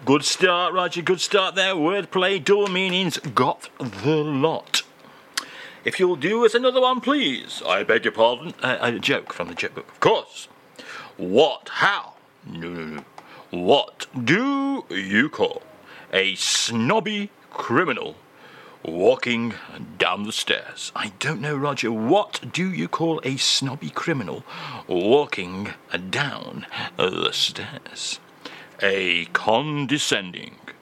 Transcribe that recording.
Good start, Roger. Good start there. Wordplay, double meanings, got the lot. If you'll do us another one, please. I beg your pardon. A joke from the joke book. Of course. What? How? No. What do you call a snobby criminal walking down the stairs? I don't know, Roger. What do you call a snobby criminal walking down the stairs? A condescending